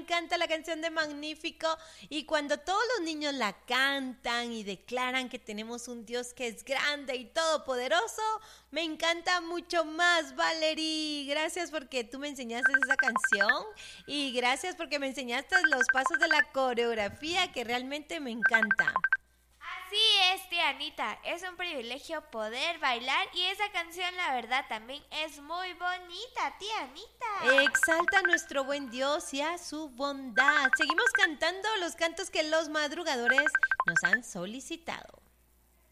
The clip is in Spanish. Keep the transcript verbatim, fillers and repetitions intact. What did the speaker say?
encanta la canción de Magnífico. Y cuando todos los niños la cantan y declaran que tenemos un Dios que es grande y todopoderoso, me encanta mucho más, Valerie. Gracias porque tú me enseñaste esa canción y gracias porque me enseñaste los pasos de la coreografía que realmente me encanta. Así es, tía Anita, es un privilegio poder bailar y esa canción la verdad también es muy bonita, tía Anita. Exalta a nuestro buen Dios y a su bondad. Seguimos cantando los cantos que los madrugadores nos han solicitado.